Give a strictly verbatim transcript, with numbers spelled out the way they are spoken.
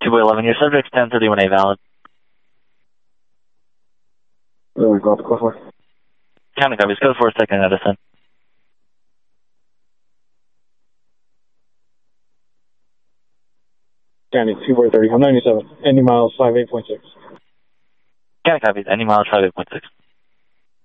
two by eleven, your subject's ten thirty-one A valid. There we go, code four. County copies, code four, second Edison. County, two four thirty, I'm ninety-seven, any miles, five eight point six. County copies, any miles, five eight point six.